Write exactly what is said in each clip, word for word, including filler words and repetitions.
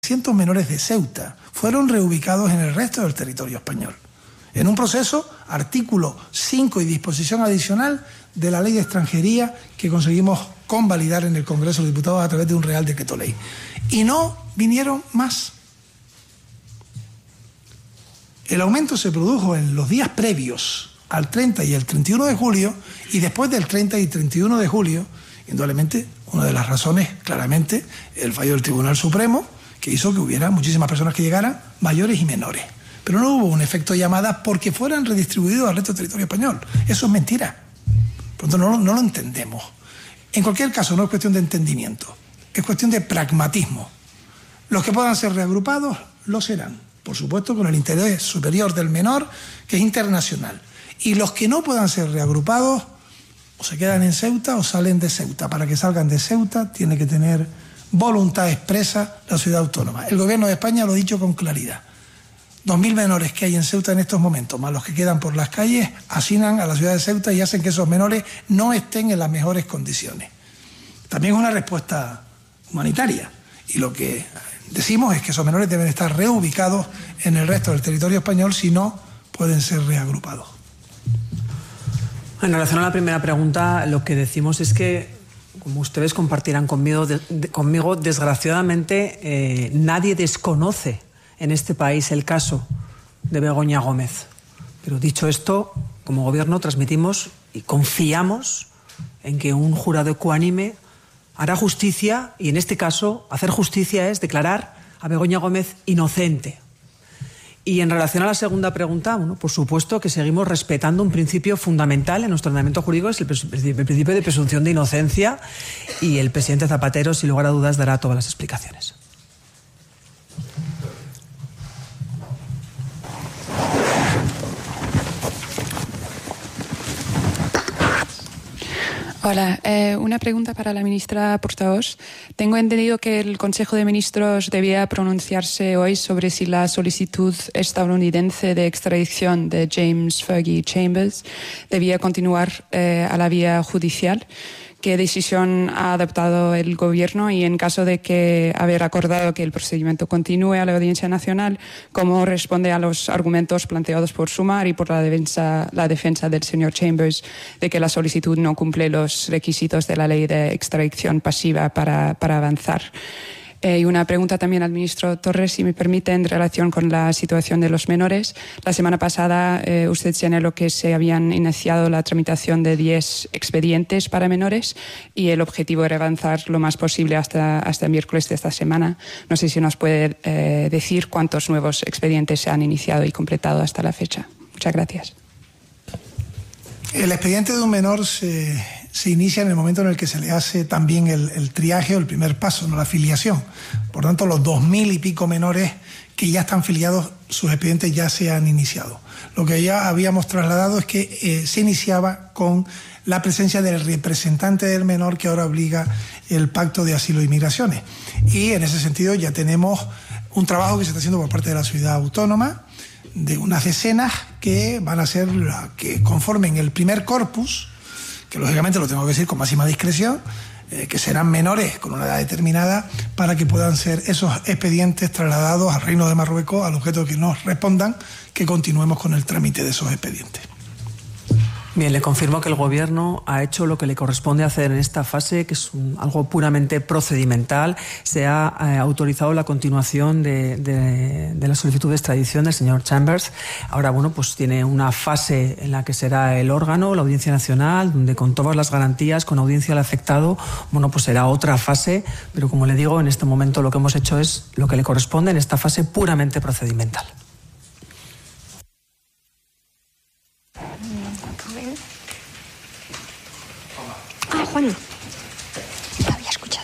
trescientos menores de Ceuta fueron reubicados en el resto del territorio español. En un proceso, artículo cinco y disposición adicional de la Ley de Extranjería que conseguimos convalidar en el Congreso de Diputados a través de un Real Decreto Ley. Y no vinieron más. El aumento se produjo en los días previos al treinta y el treinta y uno de julio, y después del treinta y treinta y uno de julio, indudablemente, una de las razones, claramente, el fallo del Tribunal Supremo, que hizo que hubiera muchísimas personas que llegaran, mayores y menores. Pero no hubo un efecto llamada porque fueran redistribuidos al resto del territorio español. Eso es mentira. Por lo tanto, no, no lo entendemos. En cualquier caso, no es cuestión de entendimiento, es cuestión de pragmatismo. Los que puedan ser reagrupados, lo serán. Por supuesto, con el interés superior del menor, que es internacional. Y los que no puedan ser reagrupados, o se quedan en Ceuta o salen de Ceuta. Para que salgan de Ceuta, tiene que tener voluntad expresa la ciudad autónoma. El Gobierno de España lo ha dicho con claridad. Dos mil menores que hay en Ceuta en estos momentos, más los que quedan por las calles, hacinan a la ciudad de Ceuta y hacen que esos menores no estén en las mejores condiciones. También es una respuesta humanitaria. Y lo que decimos es que esos menores deben estar reubicados en el resto del territorio español, si no, pueden ser reagrupados. En relación a la primera pregunta, lo que decimos es que, como ustedes compartirán conmigo, de, de, conmigo desgraciadamente, eh, nadie desconoce en este país el caso de Begoña Gómez. Pero dicho esto, como Gobierno transmitimos y confiamos en que un jurado ecuánime hará justicia, y en este caso hacer justicia es declarar a Begoña Gómez inocente. Y en relación a la segunda pregunta, bueno, por supuesto que seguimos respetando un principio fundamental en nuestro ordenamiento jurídico, es el, el principio de presunción de inocencia, y el presidente Zapatero, sin lugar a dudas, dará todas las explicaciones. Hola, eh, una pregunta para la ministra portavoz. Tengo entendido que el Consejo de Ministros debía pronunciarse hoy sobre si la solicitud estadounidense de extradición de James Fergie Chambers debía continuar eh, a la vía judicial. ¿Qué decisión ha adoptado el Gobierno? Y en caso de que haber acordado que el procedimiento continúe a la Audiencia Nacional, ¿cómo responde a los argumentos planteados por Sumar y por la defensa, la defensa del señor Chambers de que la solicitud no cumple los requisitos de la ley de extradición pasiva para, para avanzar? Eh, y una pregunta también al ministro Torres, si me permite, en relación con la situación de los menores. La semana pasada eh, usted señaló que se habían iniciado la tramitación de diez expedientes para menores y el objetivo era avanzar lo más posible hasta, hasta el miércoles de esta semana. No sé si nos puede eh, decir cuántos nuevos expedientes se han iniciado y completado hasta la fecha. Muchas gracias. El expediente de un menor se, se inicia en el momento en el que se le hace también el, el triaje o el primer paso, no la filiación. Por tanto, los dos mil y pico menores que ya están filiados, sus expedientes ya se han iniciado. Lo que ya habíamos trasladado es que eh, se iniciaba con la presencia del representante del menor que ahora obliga el Pacto de Asilo e Inmigraciones. Y en ese sentido ya tenemos un trabajo que se está haciendo por parte de la ciudad autónoma, de unas decenas que van a ser la que conformen el primer corpus, que lógicamente lo tengo que decir con máxima discreción, eh, que serán menores con una edad determinada, para que puedan ser esos expedientes trasladados al Reino de Marruecos, al objeto que nos respondan, que continuemos con el trámite de esos expedientes. Bien, le confirmo que el Gobierno ha hecho lo que le corresponde hacer en esta fase, que es un, algo puramente procedimental. Se ha eh, autorizado la continuación de, de, de la solicitud de extradición del señor Chambers. Ahora, bueno, pues tiene una fase en la que será el órgano, la Audiencia Nacional, donde con todas las garantías, con audiencia al afectado, bueno, pues será otra fase. Pero como le digo, en este momento lo que hemos hecho es lo que le corresponde en esta fase puramente procedimental. Ah, Juan. Lo había escuchado.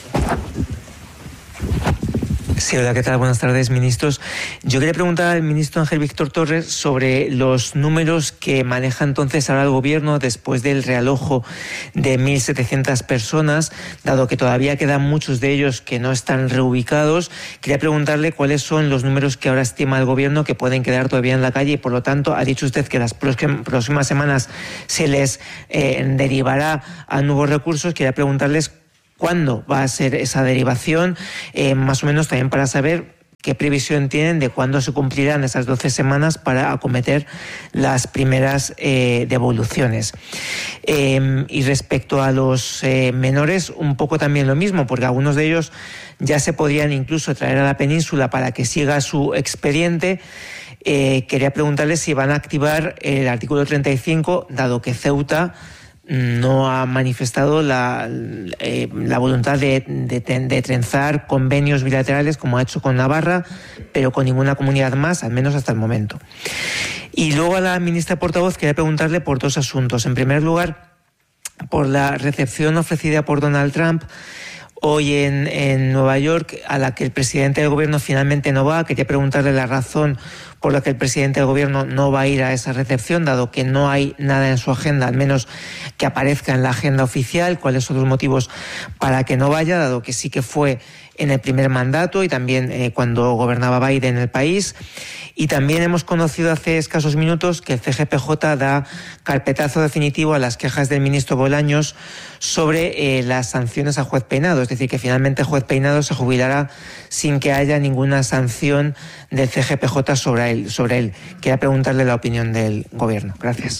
Sí, hola, ¿qué tal? Buenas tardes, ministros. Yo quería preguntar al ministro Ángel Víctor Torres sobre los números que maneja entonces ahora el Gobierno después del realojo de mil setecientas personas, dado que todavía quedan muchos de ellos que no están reubicados. Quería preguntarle cuáles son los números que ahora estima el Gobierno que pueden quedar todavía en la calle, y por lo tanto ha dicho usted que las próximas semanas se les eh, derivará a nuevos recursos. Quería preguntarles ¿cuándo va a ser esa derivación? Eh, más o menos también para saber qué previsión tienen de cuándo se cumplirán esas doce semanas para acometer las primeras eh, devoluciones. Eh, y respecto a los eh, menores, un poco también lo mismo, porque algunos de ellos ya se podrían incluso traer a la península para que siga su expediente. Eh, quería preguntarles si van a activar el artículo treinta y cinco, dado que Ceuta no ha manifestado la, eh, la voluntad de, de, de trenzar convenios bilaterales como ha hecho con Navarra, pero con ninguna comunidad más, al menos hasta el momento. Y luego a la ministra portavoz quería preguntarle por dos asuntos. En primer lugar, por la recepción ofrecida por Donald Trump hoy en, en Nueva York, a la que el presidente del gobierno finalmente no va. Quería preguntarle la razón por la que el presidente del gobierno no va a ir a esa recepción, dado que no hay nada en su agenda, al menos que aparezca en la agenda oficial. ¿Cuáles son los motivos para que no vaya, dado que sí que fue en el primer mandato y también eh, cuando gobernaba Biden en el país? Y también hemos conocido hace escasos minutos que el C G P J da carpetazo definitivo a las quejas del ministro Bolaños sobre eh, las sanciones a Juez Peinado. Es decir, que finalmente Juez Peinado se jubilará sin que haya ninguna sanción del C G P J sobre él. Sobre él. Quería preguntarle la opinión del gobierno. Gracias.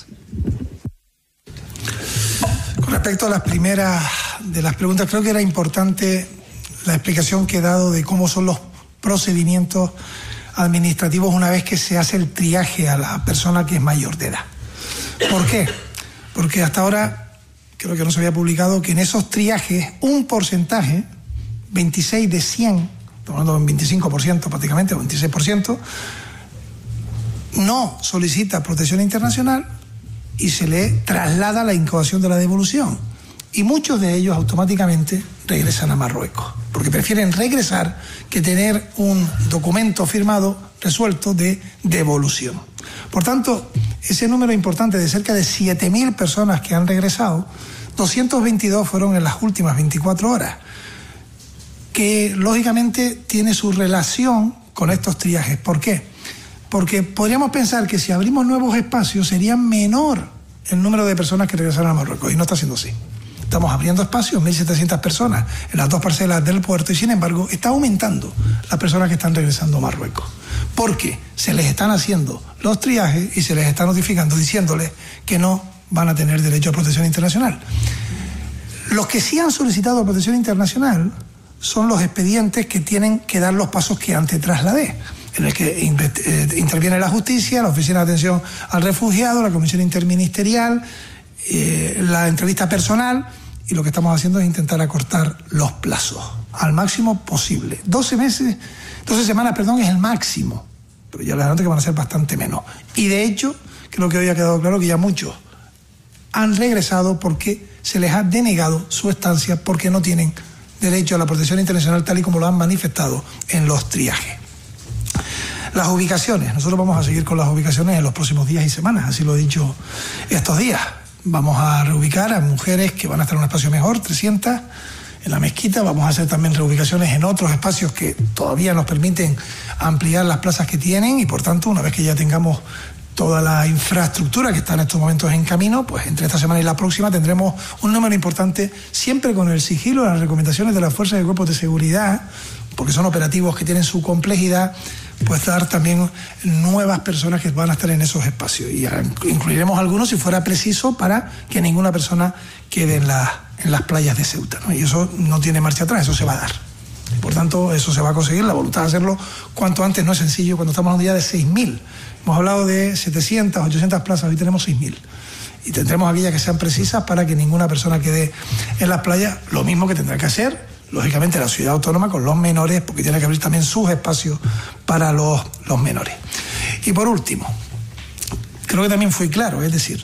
Con respecto a las primeras de las preguntas, creo que era importante la explicación que he dado de cómo son los procedimientos administrativos una vez que se hace el triaje a la persona que es mayor de edad. ¿Por qué? Porque hasta ahora creo que no se había publicado que en esos triajes un porcentaje, veintiséis de cien, estamos hablando de un veinticinco por ciento prácticamente, o veintiséis por ciento, no solicita protección internacional y se le traslada la incoación de la devolución. Y muchos de ellos automáticamente regresan a Marruecos, porque prefieren regresar que tener un documento firmado resuelto de devolución. Por tanto, ese número importante de cerca de siete mil personas que han regresado, doscientos veintidós fueron en las últimas veinticuatro horas, que lógicamente tiene su relación con estos triajes. ¿Por qué? Porque podríamos pensar que si abrimos nuevos espacios sería menor el número de personas que regresaron a Marruecos, y no está siendo así. Estamos abriendo espacios, mil setecientas personas en las dos parcelas del puerto, y sin embargo está aumentando las personas que están regresando a Marruecos, porque se les están haciendo los triajes y se les está notificando diciéndoles que no van a tener derecho a protección internacional. Los que sí han solicitado protección internacional son los expedientes que tienen que dar los pasos que antes trasladé, en el que interviene la justicia, la Oficina de Atención al Refugiado, la Comisión Interministerial, eh, la entrevista personal, y lo que estamos haciendo es intentar acortar los plazos al máximo posible. doce meses, doce semanas, perdón, es el máximo, pero ya les adelanto que van a ser bastante menos. Y de hecho, creo que hoy ha quedado claro que ya muchos han regresado porque se les ha denegado su estancia, porque no tienen derecho a la protección internacional tal y como lo han manifestado en los triajes. Las ubicaciones, nosotros vamos a seguir con las ubicaciones en los próximos días y semanas, así lo he dicho estos días. Vamos a reubicar a mujeres que van a estar en un espacio mejor, trescientas, en la mezquita. Vamos a hacer también reubicaciones en otros espacios que todavía nos permiten ampliar las plazas que tienen, y por tanto, una vez que ya tengamos toda la infraestructura que está en estos momentos en camino, pues entre esta semana y la próxima tendremos un número importante, siempre con el sigilo de las recomendaciones de las fuerzas y cuerpos de seguridad, porque son operativos que tienen su complejidad, pues dar también nuevas personas que van a estar en esos espacios, y incluiremos algunos si fuera preciso para que ninguna persona quede en, la, en las playas de Ceuta, ¿no? Y eso no tiene marcha atrás, eso se va a dar. Por tanto, eso se va a conseguir. La voluntad de hacerlo cuanto antes no es sencillo cuando estamos en un día de seis mil. Hemos hablado de setecientas, ochocientas plazas, hoy tenemos seis mil. Y tendremos aquellas que sean precisas para que ninguna persona quede en las playas, lo mismo que tendrá que hacer, lógicamente, la ciudad autónoma con los menores, porque tiene que abrir también sus espacios para los, los menores. Y por último, creo que también fui claro, es decir,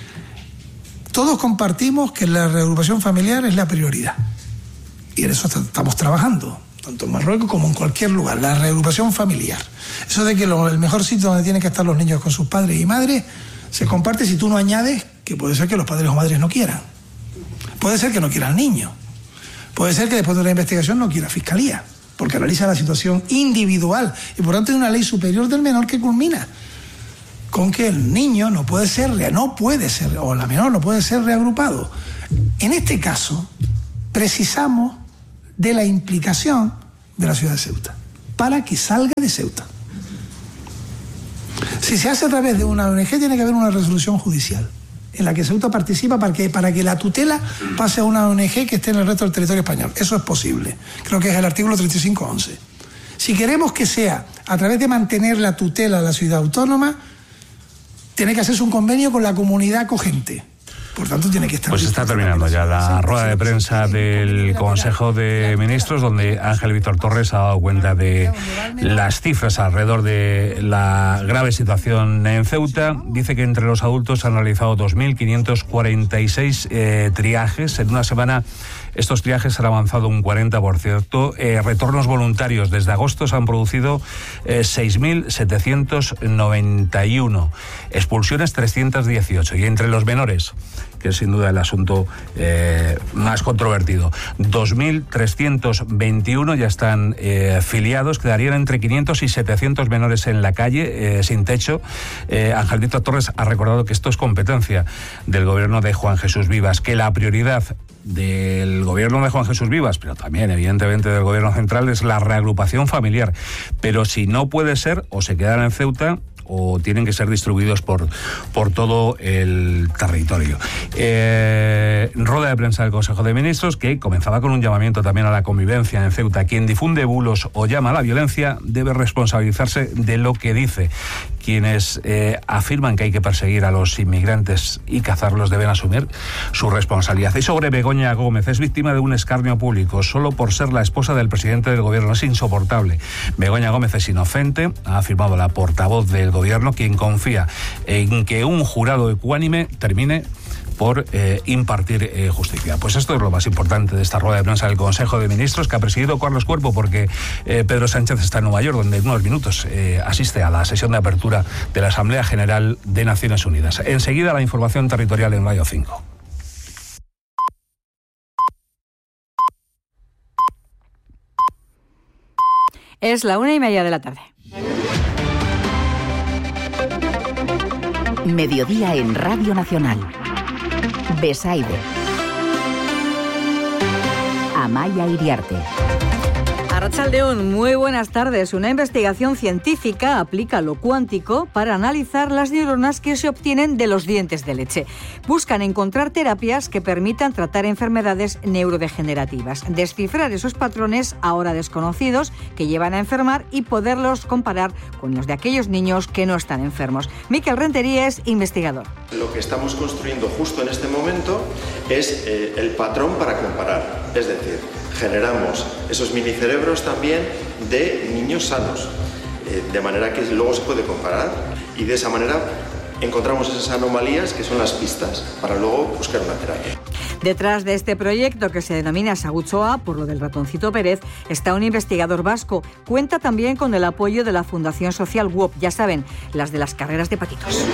todos compartimos que la reagrupación familiar es la prioridad. Y en eso estamos trabajando, tanto en Marruecos como en cualquier lugar, la reagrupación familiar. Eso de que lo, el mejor sitio donde tienen que estar los niños con sus padres y madres se comparte si tú no añades que puede ser que los padres o madres no quieran. Puede ser que no quiera el niño. Puede ser que después de la investigación no quiera Fiscalía, porque analiza la situación individual, y por tanto hay una ley superior del menor que culmina con que el niño no puede ser, no puede ser, o la menor no puede ser reagrupado. En este caso, precisamos de la implicación de la ciudad de Ceuta. para que salga de Ceuta. Si se hace a través de una O N G, tiene que haber una resolución judicial en la que Ceuta participa para que, para que la tutela pase a una O N G que esté en el resto del territorio español. Eso es posible. Creo que es el artículo treinta y cinco once. Si queremos que sea a través de mantener la tutela a la ciudad autónoma, tiene que hacerse un convenio con la comunidad acogente. Por tanto, tiene que estar... Pues está terminando ya la rueda de prensa del Consejo de Ministros, donde Ángel Víctor Torres ha dado cuenta de las cifras alrededor de la grave situación en Ceuta. Dice que entre los adultos han realizado dos mil quinientos cuarenta y seis eh, triajes. En una semana estos triajes han avanzado un cuarenta por ciento. Eh, retornos voluntarios desde agosto se han producido eh, seis mil setecientos noventa y uno. Expulsiones trescientos dieciocho. Y entre los menores, que es sin duda el asunto eh, más controvertido, dos mil trescientos veintiuno ya están eh, filiados. Quedarían entre quinientos y setecientos menores en la calle, eh, sin techo. Eh, Ángel Víctor Torres ha recordado que esto es competencia del gobierno de Juan Jesús Vivas, que la prioridad del gobierno de Juan Jesús Vivas, pero también evidentemente del gobierno central, es la reagrupación familiar. Pero si no puede ser, o se quedan en Ceuta o tienen que ser distribuidos por, por todo el territorio. Eh, rueda de prensa del Consejo de Ministros, que comenzaba con un llamamiento también a la convivencia en Ceuta. Quien difunde bulos o llama a la violencia debe responsabilizarse de lo que dice. Quienes eh, afirman que hay que perseguir a los inmigrantes y cazarlos deben asumir su responsabilidad. Y sobre Begoña Gómez, es víctima de un escarnio público solo por ser la esposa del presidente del gobierno. Es insoportable. Begoña Gómez es inocente, ha afirmado la portavoz del gobierno, quien confía en que un jurado ecuánime termine por eh, impartir eh, justicia. Pues esto es lo más importante de esta rueda de prensa del Consejo de Ministros, que ha presidido Carlos Cuerpo, porque eh, Pedro Sánchez está en Nueva York, donde en unos minutos eh, asiste a la sesión de apertura de la Asamblea General de Naciones Unidas. Enseguida la información territorial en Radio cinco. Es la una y media de la tarde. Mediodía en Radio Nacional. Besaide. Amaya Iriarte. Arratsaldeon, muy buenas tardes. Una investigación científica aplica lo cuántico para analizar las neuronas que se obtienen de los dientes de leche. Buscan encontrar terapias que permitan tratar enfermedades neurodegenerativas, descifrar esos patrones ahora desconocidos que llevan a enfermar y poderlos comparar con los de aquellos niños que no están enfermos. Miquel Rentería es investigador. Lo que estamos construyendo justo en este momento es eh, el patrón para comparar, es decir, generamos esos minicerebros también de niños sanos, eh, de manera que luego se puede comparar y de esa manera encontramos esas anomalías que son las pistas para luego buscar una terapia. Detrás de este proyecto, que se denomina Sagutxoa, por lo del ratoncito Pérez, está un investigador vasco. Cuenta también con el apoyo de la Fundación Social W O P, ya saben, las de las carreras de patitos.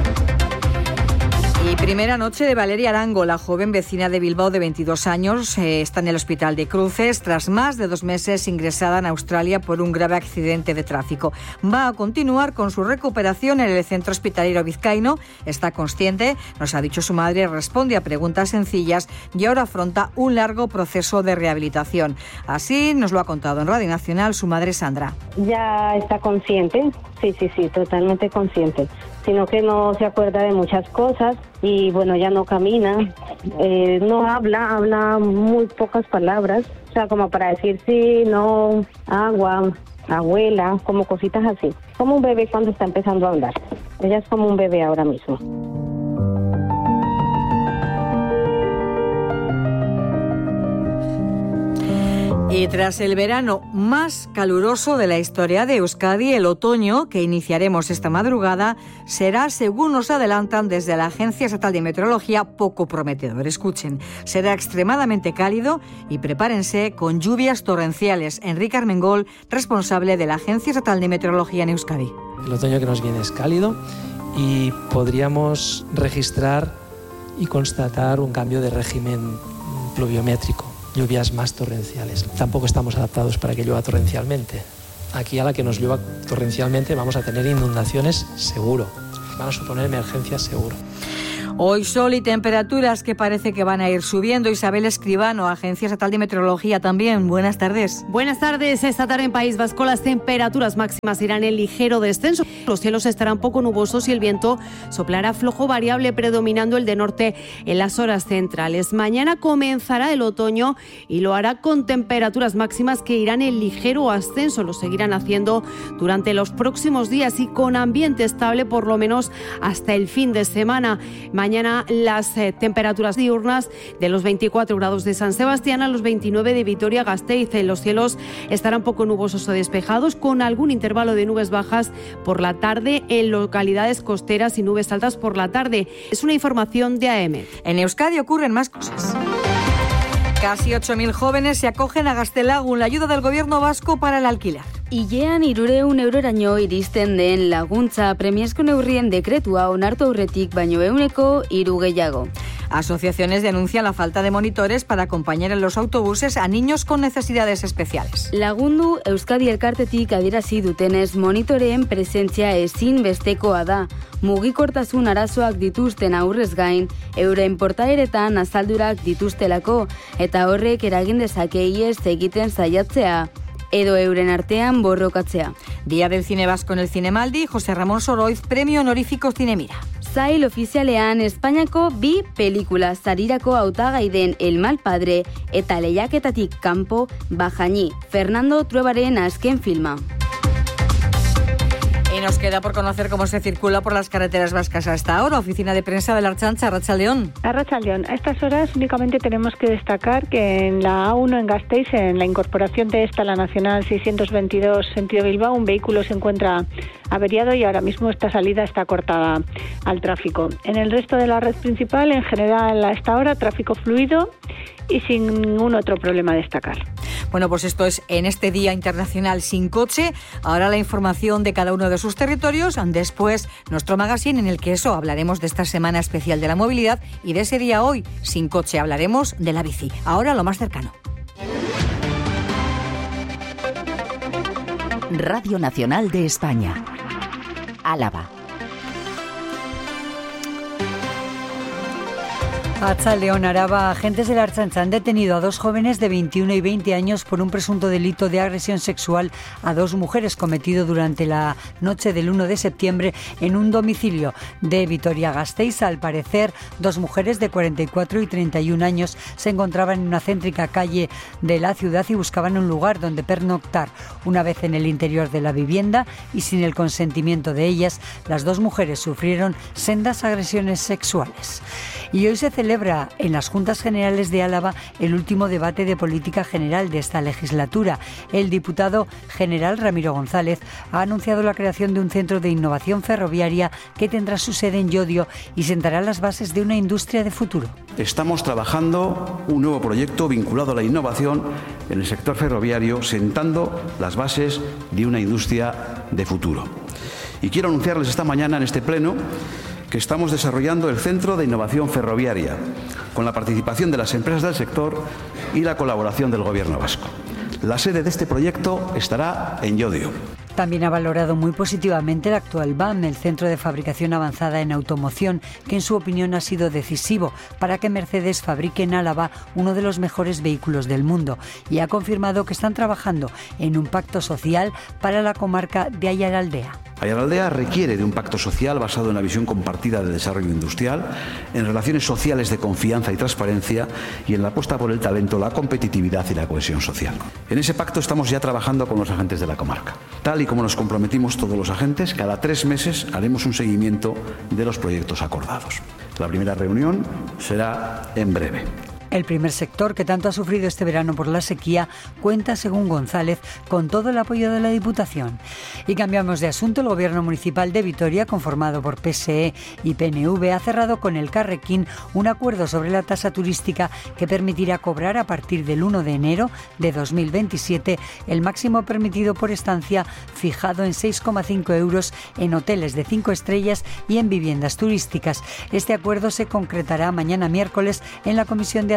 Y primera noche de Valeria Arango, la joven vecina de Bilbao de veintidós años, eh, está en el Hospital de Cruces tras más de dos meses ingresada en Australia por un grave accidente de tráfico. Va a continuar con su recuperación en el centro hospitalario vizcaíno. Está consciente, nos ha dicho su madre, responde a preguntas sencillas y ahora afronta un largo proceso de rehabilitación. Así nos lo ha contado en Radio Nacional su madre Sandra. Ya está consciente, sí, sí, sí, totalmente consciente, sino que no se acuerda de muchas cosas y bueno, ya no camina, eh, no habla, habla muy pocas palabras, o sea, como para decir sí, no, agua, abuela, como cositas así, como un bebé cuando está empezando a hablar. Ella es como un bebé ahora mismo. Y tras el verano más caluroso de la historia de Euskadi, el otoño, que iniciaremos esta madrugada, será, según nos adelantan desde la Agencia Estatal de Meteorología, poco prometedor. Escuchen, será extremadamente cálido y prepárense con lluvias torrenciales. Enrique Armengol, responsable de la Agencia Estatal de Meteorología en Euskadi. El otoño que nos viene es cálido y podríamos registrar y constatar un cambio de régimen pluviométrico. Lluvias más torrenciales. Tampoco estamos adaptados para que llueva torrencialmente. Aquí, a la que nos llueva torrencialmente, vamos a tener inundaciones seguro. Van a suponer emergencias seguro. Hoy sol y temperaturas que parece que van a ir subiendo. Isabel Escribano, Agencia Estatal de Meteorología también. Buenas tardes. Buenas tardes. Esta tarde en País Vasco las temperaturas máximas irán en ligero descenso. Los cielos estarán poco nubosos y el viento soplará flojo variable, predominando el de norte en las horas centrales. Mañana comenzará el otoño y lo hará con temperaturas máximas que irán en ligero ascenso. Lo seguirán haciendo durante los próximos días y con ambiente estable por lo menos hasta el fin de semana. Mañana las eh, temperaturas diurnas de los veinticuatro grados de San Sebastián a los veintinueve de Vitoria-Gasteiz. Los cielos estarán poco nubosos o despejados, con algún intervalo de nubes bajas por la tarde en localidades costeras y nubes altas por la tarde. Es una información de A M. En Euskadi ocurren más cosas. Casi ocho mil jóvenes se acogen a Gaztelagun, la ayuda del gobierno vasco para el alquiler. Ilean hirurehun euroraino iristen den laguntza premiazko neurrien dekretua onartu aurretik baino ehuneko hiru gehiago. Asociaciones denuncian la falta de monitores para acompañar en los autobuses a niños con necesidades especiales. Lagundu Euskadi elkartetik adierazi dutenez, monitoreen presentzia ezinbestekoa da. Mugikortasun arazoak dituzten aurrez gain, euren portaeretan azaldurak dituztelako, eta horrek eragin dezake ihes egiten saiatzea edo euren artean borrokatzea. Día del Cine Vasco en el Cinemaldi, José Ramón Soroiz, premio honorífico Cinemira. Zail ofizialean Espainiako bi pelikula sarirako hautagai den El mal padre eta lehiaketatik kanpo Bajañi, Fernando Truebaren azken filma. Y nos queda por conocer cómo se circula por las carreteras vascas hasta ahora. Oficina de prensa de la Ertzaintza, Arratsaldeon. Arratsaldeon. A estas horas únicamente tenemos que destacar que en la A uno en Gasteiz, en la incorporación de esta, la Nacional seiscientos veintidós sentido Bilbao, un vehículo se encuentra averiado y ahora mismo esta salida está cortada al tráfico. En el resto de la red principal, en general a esta hora, tráfico fluido y sin ningún otro problema a destacar. Bueno, pues esto es en este Día Internacional Sin Coche. Ahora la información de cada uno de sus territorios. Después nuestro magazine en el que eso hablaremos de esta Semana Especial de la Movilidad y de ese día hoy sin coche hablaremos de la bici. Ahora lo más cercano. Radio Nacional de España. Álava. Arratsaldeon, Araba. Agentes de la Ertzaintza han detenido a dos jóvenes de veintiuno y veinte años por un presunto delito de agresión sexual a dos mujeres cometido durante la noche del uno de septiembre en un domicilio de Vitoria-Gasteiz. Al parecer, dos mujeres de cuarenta y cuatro y treinta y un años se encontraban en una céntrica calle de la ciudad y buscaban un lugar donde pernoctar. Una vez en el interior de la vivienda y sin el consentimiento de ellas, las dos mujeres sufrieron sendas agresiones sexuales. Y hoy se celebra en las Juntas Generales de Álava el último debate de política general de esta legislatura. El diputado general Ramiro González ha anunciado la creación de un centro de innovación ferroviaria que tendrá su sede en Llodio y sentará las bases de una industria de futuro. Estamos trabajando un nuevo proyecto vinculado a la innovación en el sector ferroviario, sentando las bases de una industria de futuro. Y quiero anunciarles esta mañana en este pleno que estamos desarrollando el Centro de Innovación Ferroviaria, con la participación de las empresas del sector y la colaboración del Gobierno vasco. La sede de este proyecto estará en Llodio. También ha valorado muy positivamente el actual B A M, el Centro de Fabricación Avanzada en Automoción, que en su opinión ha sido decisivo para que Mercedes fabrique en Álava uno de los mejores vehículos del mundo, y ha confirmado que están trabajando en un pacto social para la comarca de Aiaraldea. Aiaraldea requiere de un pacto social basado en la visión compartida de desarrollo industrial, en relaciones sociales de confianza y transparencia y en la apuesta por el talento, la competitividad y la cohesión social. En ese pacto estamos ya trabajando con los agentes de la comarca. Tal y como nos comprometimos todos los agentes, cada tres meses haremos un seguimiento de los proyectos acordados. La primera reunión será en breve. El primer sector, que tanto ha sufrido este verano por la sequía, cuenta, según González, con todo el apoyo de la Diputación. Y cambiamos de asunto. El Gobierno Municipal de Vitoria, conformado por P S E y P N V, ha cerrado con el Carrequín un acuerdo sobre la tasa turística que permitirá cobrar a partir del uno de enero de dos mil veintisiete el máximo permitido por estancia, fijado en seis coma cinco euros en hoteles de cinco estrellas y en viviendas turísticas. Este acuerdo se concretará mañana miércoles en la Comisión de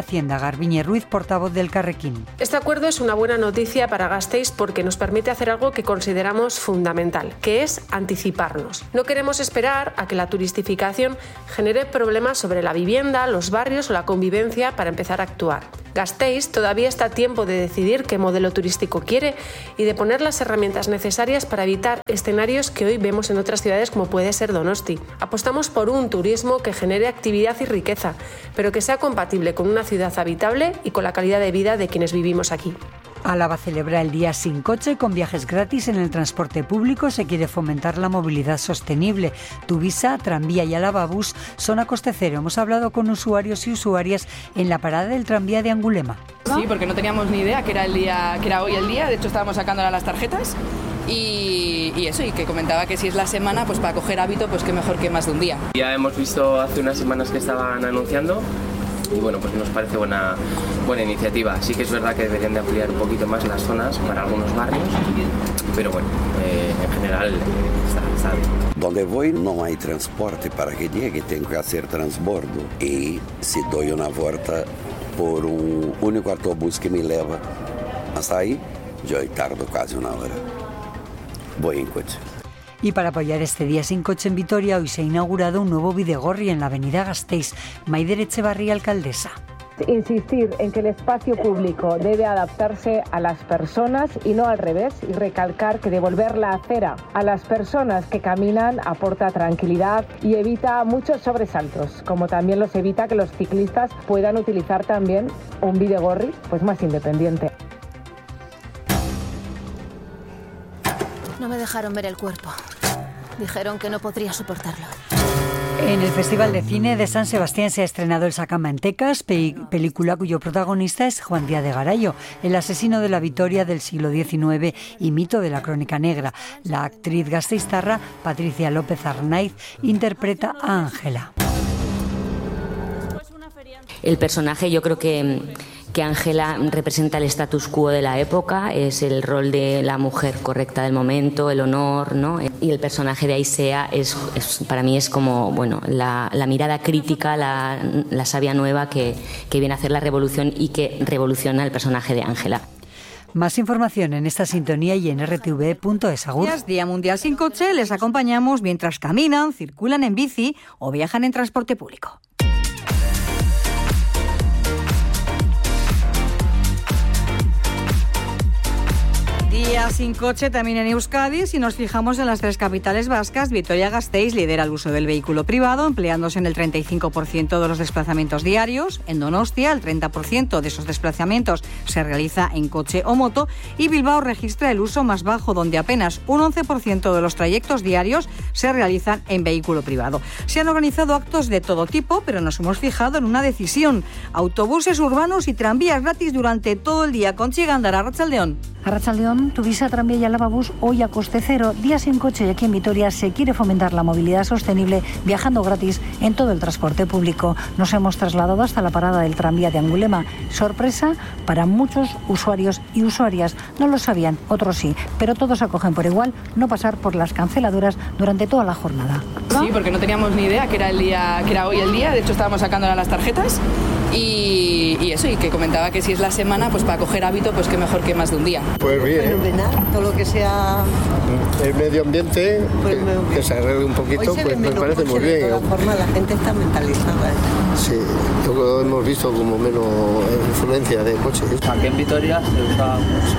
Hacienda. Garbiñe Ruiz, portavoz del Carrequín. Este acuerdo es una buena noticia para Gasteiz porque nos permite hacer algo que consideramos fundamental, que es anticiparnos. No queremos esperar a que la turistificación genere problemas sobre la vivienda, los barrios o la convivencia para empezar a actuar. Gasteiz todavía está a tiempo de decidir qué modelo turístico quiere y de poner las herramientas necesarias para evitar escenarios que hoy vemos en otras ciudades como puede ser Donosti. Apostamos por un turismo que genere actividad y riqueza, pero que sea compatible con una ciudad habitable y con la calidad de vida de quienes vivimos aquí. Álava celebra el Día Sin Coche con viajes gratis en el transporte público. Se quiere fomentar la movilidad sostenible. Tuvisa, Tranvía y Álava Bus son a coste cero. Hemos hablado con usuarios y usuarias en la parada del tranvía de Angulema. Sí, porque no teníamos ni idea que era el día, que era hoy el día. De hecho, estábamos sacando las tarjetas y, y eso, y que comentaba que si es la semana, pues para coger hábito, pues qué mejor que más de un día. Ya hemos visto hace unas semanas que estaban anunciando. Y bueno, pues nos parece buena, buena iniciativa. Sí que es verdad que deberían de ampliar un poquito más las zonas para algunos barrios, pero bueno, eh, en general está, está bien. Donde voy no hay transporte para que llegue, tengo que hacer transbordo. Y si doy una vuelta por un único autobús que me lleva hasta ahí, yo tardo casi una hora. Voy en coche. Y para apoyar este Día Sin Coche en Vitoria, hoy se ha inaugurado un nuevo bidegorri en la avenida Gasteiz. Maider Echevarría, alcaldesa. Insistir en que el espacio público debe adaptarse a las personas y no al revés, y recalcar que devolver la acera a las personas que caminan aporta tranquilidad y evita muchos sobresaltos, como también los evita que los ciclistas puedan utilizar también un bidegorri pues más independiente. No me dejaron ver el cuerpo. Dijeron que no podría soportarlo. En el Festival de Cine de San Sebastián se ha estrenado El Sacamantecas, pe- película cuyo protagonista es Juan Díaz de Garayo, el asesino de la Vitoria del siglo diecinueve y mito de la crónica negra. La actriz gasteiztarra Patricia López Arnaiz interpreta a Ángela. El personaje, yo creo que que Ángela representa el status quo de la época, es el rol de la mujer correcta del momento, el honor, ¿no? Y el personaje de Aisea es, es para mí es como, bueno, la, la mirada crítica, la, la sabia nueva que, que viene a hacer la revolución y que revoluciona el personaje de Ángela. Más información en esta sintonía y en r t v punto es. Agur. Día Mundial Sin Coche, les acompañamos mientras caminan, circulan en bici o viajan en transporte público. Día sin coche también en Euskadi. Si nos fijamos en las tres capitales vascas, Vitoria-Gasteiz lidera el uso del vehículo privado, empleándose en el treinta y cinco por ciento de los desplazamientos diarios. En Donostia, el treinta por ciento de esos desplazamientos se realiza en coche o moto. Y Bilbao registra el uso más bajo, donde apenas un once por ciento de los trayectos diarios se realizan en vehículo privado. Se han organizado actos de todo tipo, pero nos hemos fijado en una decisión: autobuses urbanos y tranvías gratis durante todo el día. Conchi Gándara, Arratsaldeón. Arratsaldeón, Tuvisa, Tranvía y Álava Bus hoy a coste cero. Día sin coche, y aquí en Vitoria se quiere fomentar la movilidad sostenible viajando gratis en todo el transporte público. Nos hemos trasladado hasta la parada del tranvía de Angulema. Sorpresa para muchos usuarios y usuarias. No lo sabían, otros sí, pero todos acogen por igual no pasar por las canceladuras durante toda la jornada. Sí, porque no teníamos ni idea que era el día, que era hoy el día. De hecho, estábamos sacando las tarjetas y, y eso, y que comentaba que si es la semana, pues para coger hábito, pues qué mejor que más de un día. Pues bien, fenomenal, todo lo que sea el medio ambiente, pues que, que se arregle un poquito, pues me parece muy bien. De todas formas, la gente está mentalizada. ¿eh? Sí, lo hemos visto como menos influencia de coches. Aquí en Vitoria se usa mucho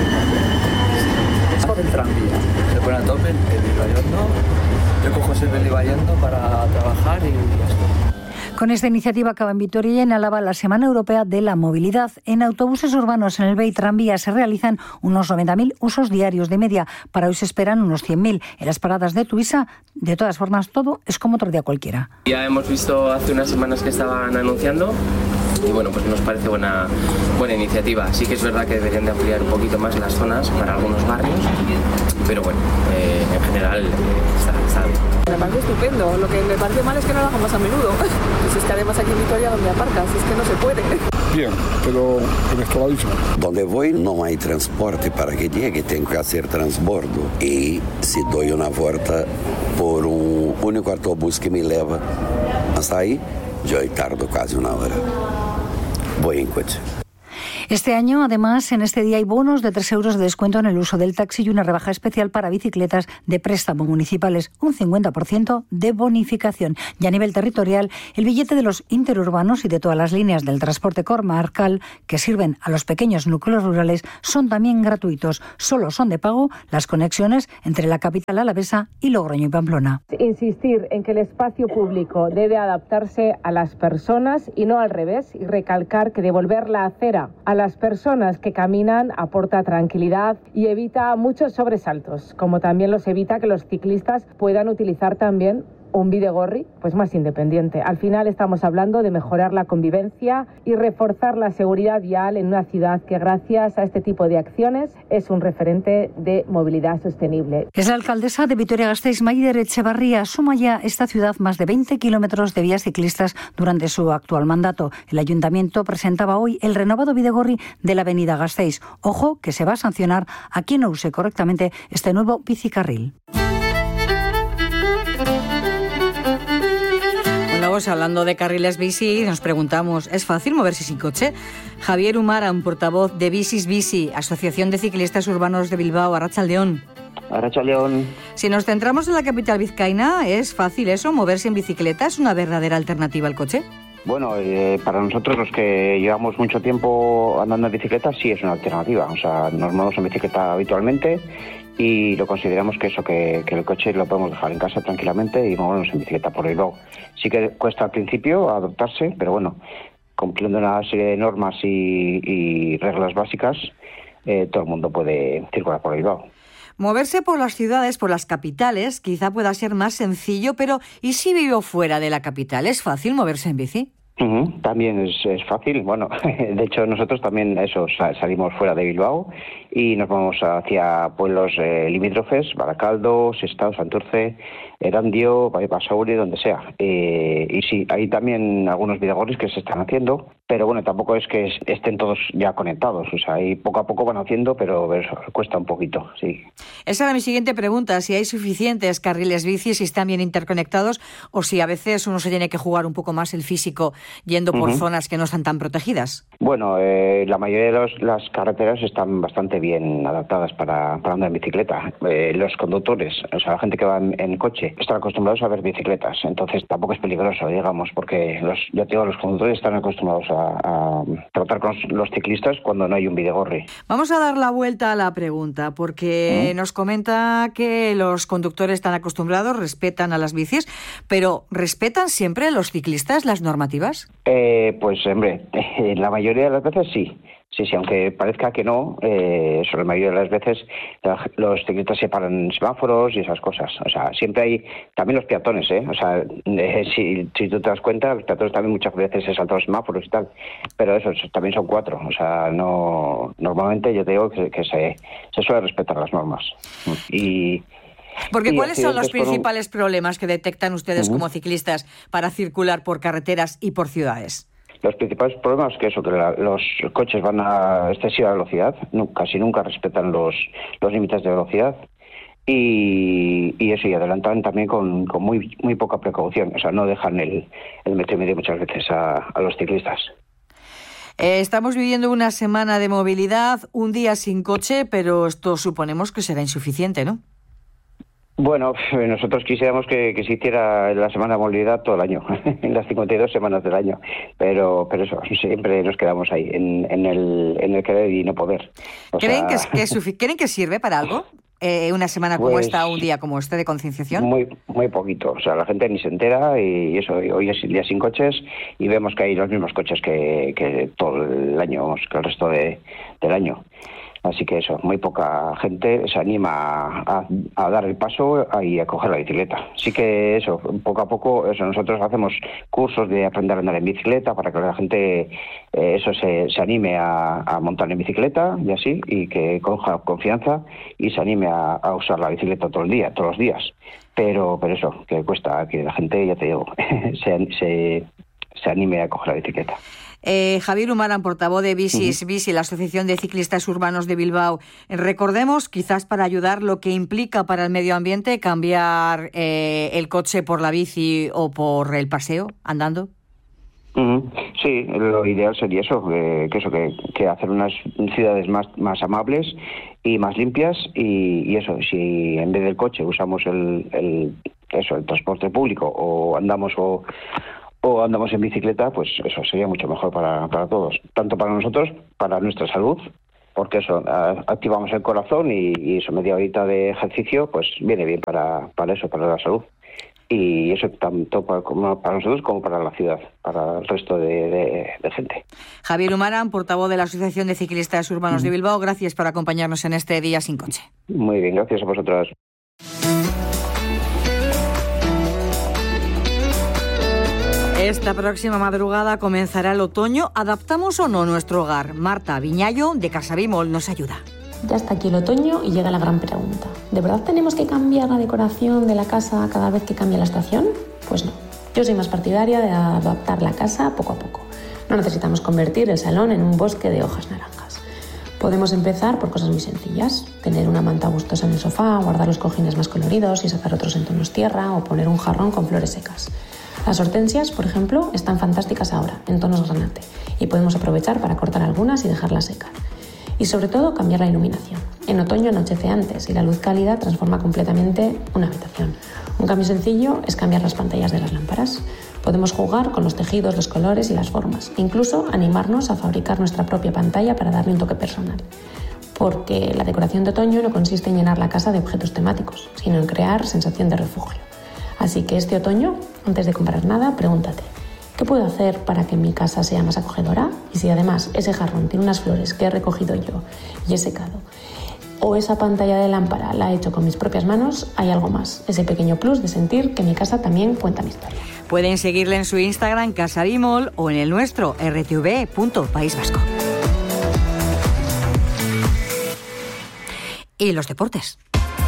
el tranvía, se pone a tope el Bilbayondo. Yo cojo siempre el Bilbayondo para trabajar y ya está. Con esta iniciativa acaba en Vitoria y en Álava la Semana Europea de la Movilidad. En autobuses urbanos en el B E I Tranvía se realizan unos noventa mil usos diarios de media. Para hoy se esperan unos cien mil. En las paradas de Tuvisa, de todas formas, todo es como otro día cualquiera. Ya hemos visto hace unas semanas que estaban anunciando y bueno, pues nos parece buena, buena iniciativa. Sí que es verdad que deberían de ampliar un poquito más las zonas para algunos barrios, pero bueno, eh, en general eh, está, está bien. Me parece estupendo, lo que me parece mal es que no lo hagan más a menudo. Pues es que además aquí en Vitoria donde aparcas, es que no se puede. Bien, pero electoralismo. Donde voy no hay transporte para que llegue, tengo que hacer transbordo. Y si doy una vuelta por un único autobús que me lleva hasta ahí, yo tardo casi una hora. voy en coche. Este año, además, en este día hay bonos de tres euros de descuento en el uso del taxi y una rebaja especial para bicicletas de préstamo municipales, un cincuenta por ciento de bonificación. Y a nivel territorial, el billete de los interurbanos y de todas las líneas del transporte comarcal que sirven a los pequeños núcleos rurales son también gratuitos. Solo son de pago las conexiones entre la capital alavesa y Logroño y Pamplona. Insistir en que el espacio público debe adaptarse a las personas y no al revés, y recalcar que devolver la acera a las personas que caminan aporta tranquilidad y evita muchos sobresaltos, como también los evita que los ciclistas puedan utilizar también un bidegorri pues más independiente. Al final estamos hablando de mejorar la convivencia y reforzar la seguridad vial en una ciudad que gracias a este tipo de acciones es un referente de movilidad sostenible. Es la alcaldesa de Vitoria-Gasteiz, Maider Etxebarria. Suma ya esta ciudad más de veinte kilómetros de vías ciclistas durante su actual mandato. El ayuntamiento presentaba hoy el renovado bidegorri de la avenida Gasteiz. Ojo que se va a sancionar a quien no use correctamente este nuevo bicicarril. Hablando de carriles bici, nos preguntamos, ¿es fácil moverse sin coche? Javier Umaran, portavoz de Bicis Bici, Asociación de Ciclistas Urbanos de Bilbao, Arratsaldeón. Arratsaldeón. Si nos centramos en la capital vizcaína, ¿es fácil eso? ¿Moverse en bicicleta es una verdadera alternativa al coche? Bueno, eh, para nosotros los que llevamos mucho tiempo andando en bicicleta, sí es una alternativa. O sea, nos movemos en bicicleta habitualmente y lo consideramos que eso, que, que el coche lo podemos dejar en casa tranquilamente y movernos en bicicleta por Bilbao. Sí que cuesta al principio adaptarse, pero bueno, cumpliendo una serie de normas y, y reglas básicas, eh, todo el mundo puede circular por Bilbao. Moverse por las ciudades, por las capitales, quizá pueda ser más sencillo, pero ¿y si vivo fuera de la capital? ¿Es fácil moverse en bici? Uh-huh. También es, es fácil. Bueno, de hecho nosotros también eso salimos fuera de Bilbao y nos vamos hacia pueblos eh, limítrofes, Baracaldo, Sestao, Santurce, Erandio, Basauri, donde sea. Eh, y sí, hay también algunos bidegorris que se están haciendo, pero bueno, tampoco es que estén todos ya conectados. O sea, ahí poco a poco van haciendo, pero eso, cuesta un poquito, sí. Esa era mi siguiente pregunta, si hay suficientes carriles bici, si están bien interconectados o si a veces uno se tiene que jugar un poco más el físico yendo por uh-huh. zonas que no están tan protegidas. Bueno, eh, la mayoría de los, las carreteras están bastante bien adaptadas para, para andar en bicicleta. Eh, los conductores, o sea, la gente que va en, en coche, están acostumbrados a ver bicicletas, entonces tampoco es peligroso, digamos, porque los, ya te digo, los conductores están acostumbrados a, a tratar con los, los ciclistas cuando no hay un bidegorri. Vamos a dar la vuelta a la pregunta, porque ¿Mm? nos comenta que los conductores están acostumbrados, respetan a las bicis, pero ¿respetan siempre los ciclistas las normativas? Eh, pues, hombre, eh, la mayoría de las veces sí. Sí, sí, aunque parezca que no, eh, sobre la mayoría de las veces la, los ciclistas se paran en semáforos y esas cosas. O sea, siempre hay, también los peatones, ¿eh? O sea, eh, si, si tú te das cuenta, los peatones también muchas veces se saltan los semáforos y tal, pero esos también son cuatro. O sea, no, normalmente yo te digo que, que se, se suele respetar las normas. Y... Porque y ¿cuáles son los principales un... problemas que detectan ustedes uh-huh. como ciclistas para circular por carreteras y por ciudades? Los principales problemas es que eso, que la, los coches van a excesiva velocidad, no, casi nunca respetan los, los límites de velocidad y, y eso, y adelantan también con, con muy muy poca precaución, o sea, no dejan el, el metro y medio muchas veces a, a los ciclistas. Eh, estamos viviendo una semana de movilidad, un día sin coche, pero esto suponemos que será insuficiente, ¿no? Bueno, nosotros quisiéramos que, que se hiciera la semana de movilidad todo el año, en las cincuenta y dos semanas del año, pero pero eso, siempre nos quedamos ahí, en, en, el, en el querer y no poder. O ¿Creen, sea... que, que sufi- ¿Creen que sirve para algo? Eh, una semana como pues, esta, un día como este de concienciación. Muy muy poquito, o sea, la gente ni se entera y eso, hoy es el día sin coches y vemos que hay los mismos coches que, que todo el año, que el resto de, del año. Así que eso, muy poca gente se anima a, a dar el paso y a coger la bicicleta. Así que eso, poco a poco, eso nosotros hacemos cursos de aprender a andar en bicicleta para que la gente eh, eso se, se anime a, a montar en bicicleta y así, y que coja confianza y se anime a, a usar la bicicleta todo el día, todos los días. Pero, pero eso, que cuesta que la gente, ya te digo, se, se, se anime a coger la bicicleta. Eh, Javier Umaran, portavoz de Bicis uh-huh. Bici, la Asociación de Ciclistas Urbanos de Bilbao. Recordemos, quizás para ayudar, lo que implica para el medio ambiente cambiar eh, el coche por la bici o por el paseo, andando. Uh-huh. Sí, lo ideal sería eso, eh, que eso, que, que hacer unas ciudades más, más amables y más limpias y, y eso, si en vez del coche usamos el, el eso, el transporte público o andamos o, o andamos en bicicleta, pues eso sería mucho mejor para, para todos, tanto para nosotros, para nuestra salud, porque eso, activamos el corazón y, y eso, media horita de ejercicio, pues viene bien para, para eso, para la salud. Y eso tanto para, como para nosotros como para la ciudad, para el resto de, de, de gente. Javier Humarán, portavoz de la Asociación de Ciclistas Urbanos de Bilbao, gracias por acompañarnos en este Día Sin Coche. Muy bien, gracias a vosotras. Esta próxima madrugada comenzará el otoño. ¿Adaptamos o no nuestro hogar? Marta Viñallo, de Casa Bimol, nos ayuda. Ya está aquí el otoño y llega la gran pregunta. ¿De verdad tenemos que cambiar la decoración de la casa cada vez que cambie la estación? Pues no. Yo soy más partidaria de adaptar la casa poco a poco. No necesitamos convertir el salón en un bosque de hojas naranjas. Podemos empezar por cosas muy sencillas. Tener una manta gustosa en el sofá, guardar los cojines más coloridos y sacar otros en tonos tierra o poner un jarrón con flores secas. Las hortensias, por ejemplo, están fantásticas ahora, en tonos granate, y podemos aprovechar para cortar algunas y dejarlas secar. Y sobre todo, cambiar la iluminación. En otoño anochece antes y la luz cálida transforma completamente una habitación. Un cambio sencillo es cambiar las pantallas de las lámparas. Podemos jugar con los tejidos, los colores y las formas. Incluso animarnos a fabricar nuestra propia pantalla para darle un toque personal. Porque la decoración de otoño no consiste en llenar la casa de objetos temáticos, sino en crear sensación de refugio. Así que este otoño, antes de comprar nada, pregúntate: ¿qué puedo hacer para que mi casa sea más acogedora? Y si además ese jarrón tiene unas flores que he recogido yo y he secado, o esa pantalla de lámpara la he hecho con mis propias manos, hay algo más, ese pequeño plus de sentir que mi casa también cuenta mi historia. Pueden seguirle en su Instagram, Casa Bimol, o en el nuestro, r t v punto país vasco. Y los deportes.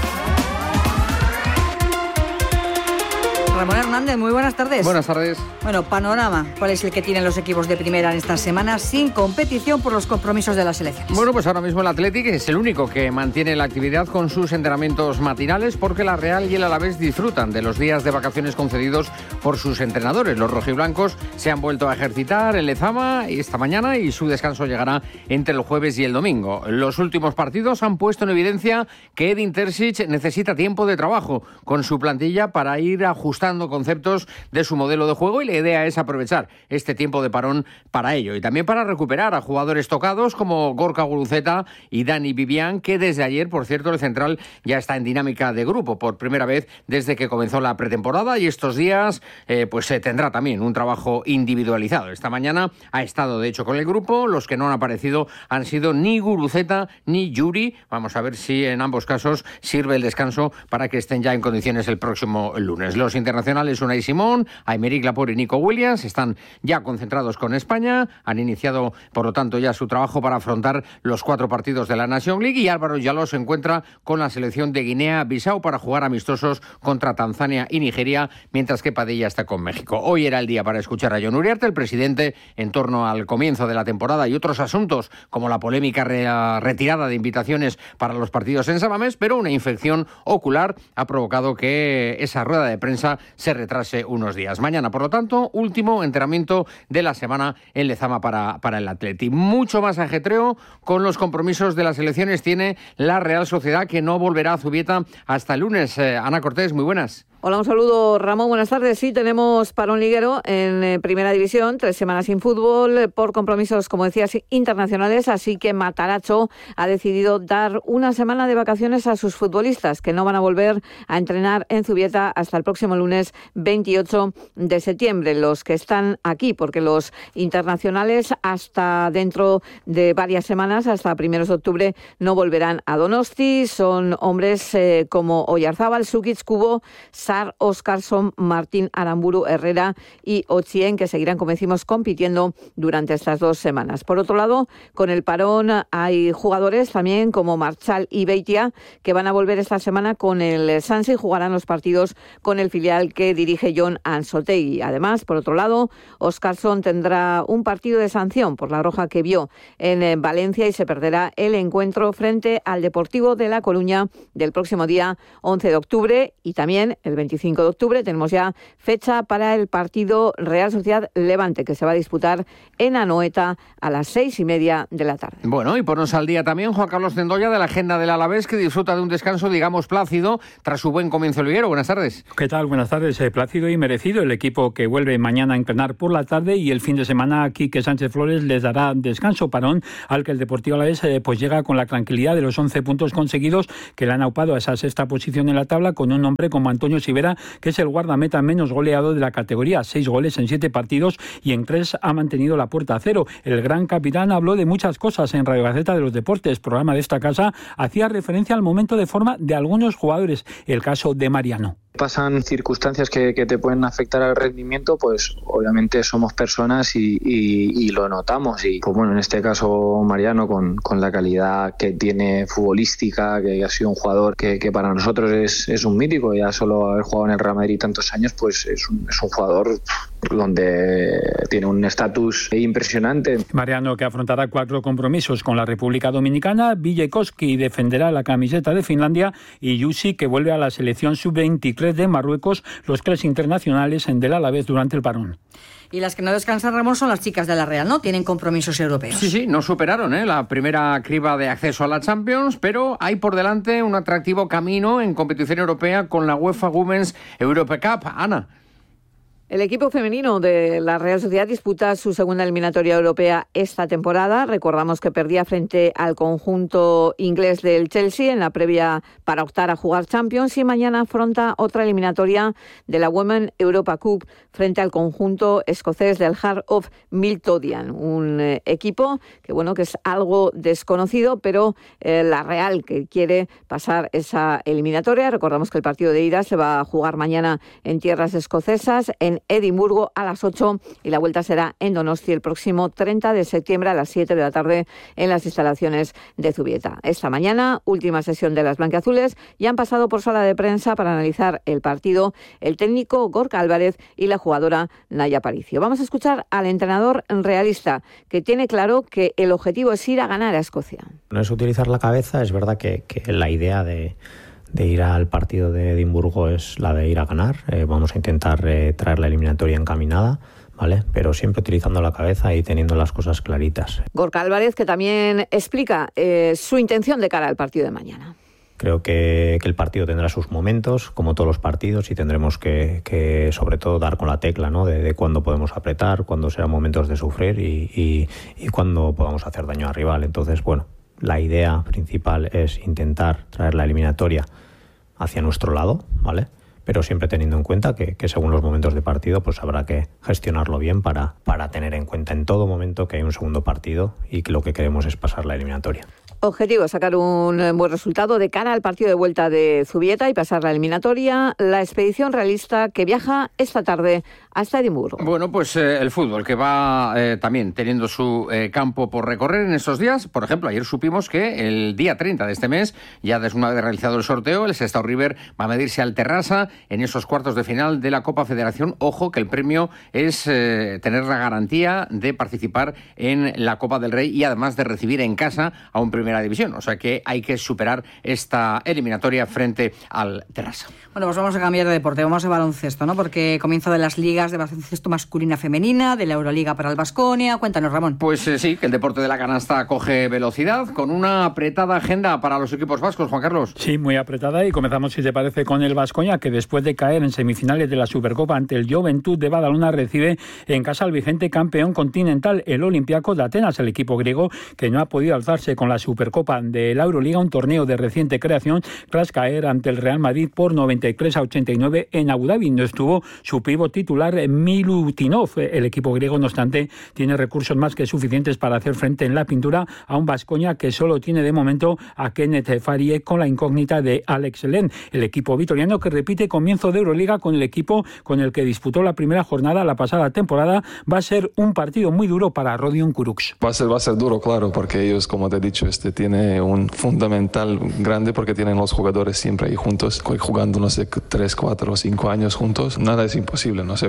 Ramón Hernández, muy buenas tardes. Buenas tardes. Bueno, panorama, ¿cuál es el que tienen los equipos de primera en estas semanas sin competición por los compromisos de las selecciones? Bueno, pues ahora mismo el Athletic es el único que mantiene la actividad con sus entrenamientos matinales porque la Real y el Alavés disfrutan de los días de vacaciones concedidos por sus entrenadores. Los rojiblancos se han vuelto a ejercitar en Lezama esta mañana y su descanso llegará entre el jueves y el domingo. Los últimos partidos han puesto en evidencia que Edin Terzic necesita tiempo de trabajo con su plantilla para ir ajustando conceptos de su modelo de juego y la idea es aprovechar este tiempo de parón para ello y también para recuperar a jugadores tocados como Gorka Guruceta y Dani Vivian, que desde ayer, por cierto, el central ya está en dinámica de grupo por primera vez desde que comenzó la pretemporada y estos días eh, pues se tendrá también un trabajo individualizado. Esta mañana ha estado de hecho con el grupo, los que no han aparecido han sido ni Guruceta ni Yuri. Vamos a ver si en ambos casos sirve el descanso para que estén ya en condiciones el próximo lunes. Los internacionales Unai Simón, Aymeric Laporte y Nico Williams están ya concentrados con España, han iniciado por lo tanto ya su trabajo para afrontar los cuatro partidos de la Nation League y Álvaro Yaló se encuentra con la selección de Guinea-Bissau para jugar amistosos contra Tanzania y Nigeria, mientras que Padilla está con México. Hoy era el día para escuchar a Jon Uriarte, el presidente, en torno al comienzo de la temporada y otros asuntos como la polémica re- retirada de invitaciones para los partidos en San Mamés, pero una infección ocular ha provocado que esa rueda de prensa se retrase unos días. Mañana, por lo tanto, último entrenamiento de la semana en Lezama para, para el Athletic. Mucho más ajetreo con los compromisos de las elecciones tiene la Real Sociedad, que no volverá a Zubieta hasta el lunes. Eh, Ana Cortés, muy buenas. Hola, un saludo, Ramón. Buenas tardes. Sí, tenemos parón liguero en eh, Primera División, tres semanas sin fútbol eh, por compromisos, como decías, internacionales, así que Matarazzo ha decidido dar una semana de vacaciones a sus futbolistas, que no van a volver a entrenar en Zubieta hasta el próximo lunes veintiocho de septiembre. Los que están aquí, porque los internacionales hasta dentro de varias semanas, hasta primeros de octubre, no volverán a Donosti. Son hombres eh, como Oyarzábal, Sukic, Kubo, Sar, Óscarson, Martín Aramburu, Herrera y Ochien, que seguirán, como decimos, compitiendo durante estas dos semanas. Por otro lado, con el parón hay jugadores también como Marchal y Beitia que van a volver esta semana con el Sanse y jugarán los partidos con el filial que dirige Jon Ansotegui. Además, por otro lado, Óscarson tendrá un partido de sanción por la roja que vio en Valencia y se perderá el encuentro frente al Deportivo de La Coruña del próximo día once de octubre y también el veinticinco de octubre. Tenemos ya fecha para el partido Real Sociedad Levante, que se va a disputar en Anoeta a las seis y media de la tarde. Bueno, y ponos al día también Juan Carlos Cendoya de la agenda del Alavés, que disfruta de un descanso, digamos, plácido tras su buen comienzo liguero. Buenas tardes. ¿Qué tal? Buenas tardes. Eh, plácido y merecido. El equipo que vuelve mañana a entrenar por la tarde, y el fin de semana Quique Sánchez Flores les dará descanso, parón al que el Deportivo Alavés eh, pues llega con la tranquilidad de los once puntos conseguidos, que le han aupado a esa sexta posición en la tabla, con un hombre como Antonio Sivera, que es el guardameta menos goleado de la categoría, seis goles en siete partidos, y en tres ha mantenido la puerta a cero. El gran capitán habló de muchas cosas en Radio Gaceta de los Deportes, programa de esta casa. Hacía referencia al momento de forma de algunos jugadores, el caso de Mariano. Pasan circunstancias que, que te pueden afectar al rendimiento, pues obviamente somos personas y, y, y lo notamos. Y pues bueno, en este caso Mariano, con, con la calidad que tiene futbolística, que ha sido un jugador que, que para nosotros es, es un mítico, ya solo haber jugado en el Real Madrid tantos años, pues es un, es un jugador donde tiene un estatus impresionante. Mariano, que afrontará cuatro compromisos con la República Dominicana, Villecoschi defenderá la camiseta de Finlandia, y Yusi, que vuelve a la selección sub veintitrés de Marruecos, los tres internacionales en del Alavés durante el parón. Y las que no descansan, Ramón, son las chicas de la Real, ¿no? Tienen compromisos europeos. Sí, sí, no superaron ¿eh? la primera criba de acceso a la Champions, pero hay por delante un atractivo camino en competición europea con la UEFA Women's Europe Cup. Ana. El equipo femenino de la Real Sociedad disputa su segunda eliminatoria europea esta temporada. Recordamos que perdía frente al conjunto inglés del Chelsea en la previa para optar a jugar Champions, y mañana afronta otra eliminatoria de la Women's Europa Cup frente al conjunto escocés del Heart of Midlothian, un eh, equipo que bueno que es algo desconocido, pero eh, la Real que quiere pasar esa eliminatoria. Recordamos que el partido de ida se va a jugar mañana en tierras escocesas, en Edimburgo a las ocho, y la vuelta será en Donosti el próximo treinta de septiembre a las siete de la tarde en las instalaciones de Zubieta. Esta mañana, última sesión de las blanquiazules, y han pasado por sala de prensa para analizar el partido el técnico Gorka Álvarez y la jugadora Naya Paricio. Vamos a escuchar al entrenador realista, que tiene claro que el objetivo es ir a ganar a Escocia. No es utilizar la cabeza, es verdad que, que la idea de de ir al partido de Edimburgo es la de ir a ganar. Eh, vamos a intentar eh, traer la eliminatoria encaminada, ¿vale? Pero siempre utilizando la cabeza y teniendo las cosas claritas. Gorka Álvarez, que también explica eh, su intención de cara al partido de mañana. Creo que, que el partido tendrá sus momentos, como todos los partidos, y tendremos que, que sobre todo, dar con la tecla, ¿no? De, de cuándo podemos apretar, cuándo serán momentos de sufrir y, y, y cuándo podamos hacer daño al rival. Entonces, bueno, la idea principal es intentar traer la eliminatoria hacia nuestro lado, ¿vale? Pero siempre teniendo en cuenta que, que según los momentos de partido, pues habrá que gestionarlo bien para, para tener en cuenta en todo momento que hay un segundo partido y que lo que queremos es pasar la eliminatoria. Objetivo, sacar un buen resultado de cara al partido de vuelta de Zubieta y pasar la eliminatoria. La expedición realista que viaja esta tarde hasta Edimburgo. Bueno, pues eh, el fútbol que va eh, también teniendo su eh, campo por recorrer en estos días. Por ejemplo, ayer supimos que el día treinta de este mes, ya desde una vez realizado el sorteo, el Sestao River va a medirse al Terrassa en esos cuartos de final de la Copa Federación. Ojo, que el premio es eh, tener la garantía de participar en la Copa del Rey y además de recibir en casa a un Primera División. O sea que hay que superar esta eliminatoria frente al Terrassa. Bueno, pues vamos a cambiar de deporte, vamos a baloncesto, ¿no? Porque comienzo de las ligas de baloncesto masculina femenina, de la Euroliga para el Baskonia. Cuéntanos, Ramón. Pues eh, sí, que el deporte de la canasta coge velocidad con una apretada agenda para los equipos vascos, Juan Carlos. Sí, muy apretada, y comenzamos, si te parece, con el Baskonia, que después de caer en semifinales de la Supercopa ante el Juventud de Badalona, recibe en casa al vigente campeón continental, el Olympiacos de Atenas, el equipo griego que no ha podido alzarse con la Supercopa de la Euroliga, un torneo de reciente creación, tras caer ante el Real Madrid por noventa y tres a ochenta y nueve en Abu Dhabi. No estuvo su pívot titular Milutinov. El equipo griego, no obstante, tiene recursos más que suficientes para hacer frente en la pintura a un Baskonia que solo tiene de momento a Kenneth Farie con la incógnita de Alex Len. El equipo vitoriano, que repite comienzo de Euroliga con el equipo con el que disputó la primera jornada la pasada temporada, va a ser un partido muy duro para Rodion Kurucs. Va a ser, va a ser duro, claro, porque ellos, como te he dicho, este tiene un fundamental grande porque tienen los jugadores siempre ahí juntos, jugando, no sé, tres, cuatro o cinco años juntos. Nada es imposible, no sé,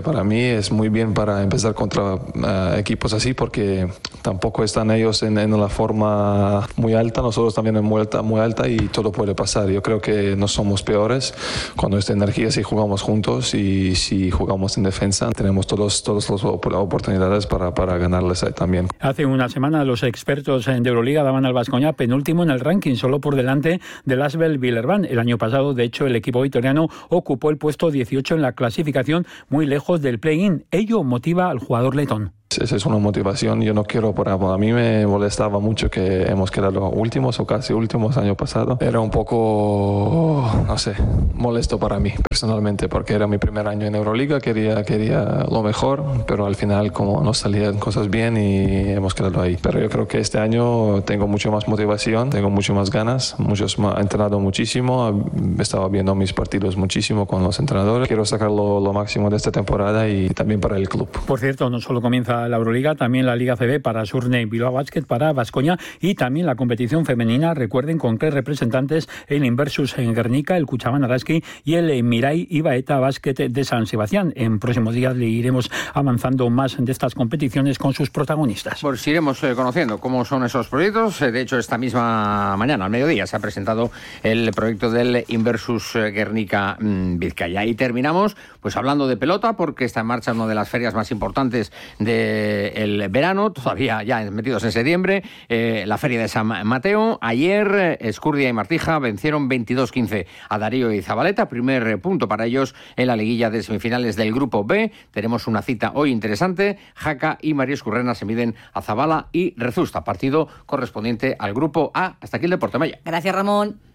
para mí es muy bien para empezar contra uh, equipos así, porque tampoco están ellos en, en una forma muy alta, nosotros también en muy alta, muy alta y todo puede pasar. Yo creo que no somos peores cuando esta energía, si jugamos juntos y si jugamos en defensa, tenemos todos, todas las oportunidades para, para ganarles también. Hace una semana los expertos de Euroliga daban al Baskonia penúltimo en el ranking, solo por delante del Asvel Villeurbanne. El año pasado, de hecho, el equipo vitoriano ocupó el puesto dieciocho en la clasificación, muy lejos del play-in. Ello motiva al jugador letón. Esa es una motivación. Yo no quiero, por ejemplo, a mí me molestaba mucho que hemos quedado últimos o casi últimos año pasado. Era un poco, no sé, molesto para mí personalmente, porque era mi primer año en Euroliga, quería, quería lo mejor, pero al final como no salían cosas bien y hemos quedado ahí. Pero yo creo que este año tengo mucho más motivación, tengo mucho más ganas, muchos más, he entrenado muchísimo, he estado viendo mis partidos muchísimo con los entrenadores. Quiero sacar lo, lo máximo de esta temporada y también para el club. Por cierto, no solo comienza la Euroliga, también la Liga C B para Surne Bilbao Basket, para Baskonia, y también la competición femenina. Recuerden, con tres representantes: el Inversus en Guernica, el Cuchaban Araski y el Mirai Ibaeta Basket de San Sebastián. En próximos días le iremos avanzando más de estas competiciones con sus protagonistas. Pues iremos eh, conociendo cómo son esos proyectos. De hecho, esta misma mañana, al mediodía, se ha presentado el proyecto del Inversus Guernica mmm, Vizcaya. Y terminamos pues hablando de pelota, porque está en marcha una de las ferias más importantes de el verano, todavía ya metidos en septiembre, eh, la Feria de San Mateo. Ayer Escurdia y Martija vencieron veintidós quince a Darío y Zabaleta, primer punto para ellos en la liguilla de semifinales del Grupo B. Tenemos una cita hoy interesante: Jaca y María Escurrena se miden a Zabala y Rezusta, partido correspondiente al Grupo A. Hasta aquí el Deporte Maya. Gracias, Ramón.